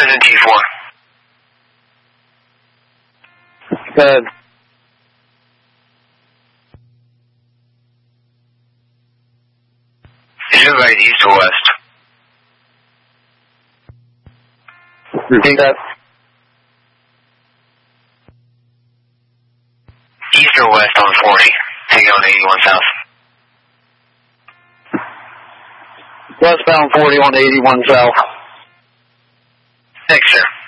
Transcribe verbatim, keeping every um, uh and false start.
in T four. Good. Is your right east or west? Repeat that. East or west on forty. Taking on eighty-one south. Westbound forty on eighty-one south. Thanks, sir.